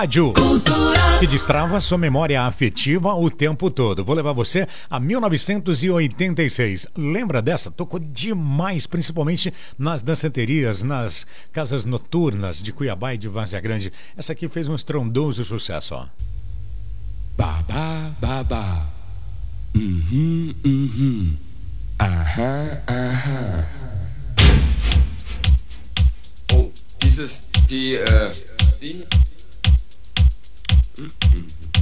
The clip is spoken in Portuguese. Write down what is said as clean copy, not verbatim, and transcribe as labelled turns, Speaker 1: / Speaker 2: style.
Speaker 1: Rádio que destrava sua memória afetiva o tempo todo. Vou levar você a 1986. Lembra dessa? Tocou demais, principalmente nas danceterias, nas casas noturnas de Cuiabá e de Várzea Grande. Essa aqui fez um estrondoso sucesso, ó.
Speaker 2: Babá, babá. Aha, aha. Oh, dieses, die